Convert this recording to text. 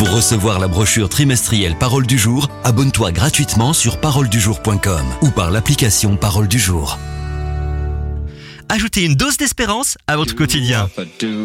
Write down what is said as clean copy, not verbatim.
Pour recevoir la brochure trimestrielle Parole du jour, abonne-toi gratuitement sur paroledujour.com ou par l'application Parole du jour. Ajoutez une dose d'espérance à votre quotidien.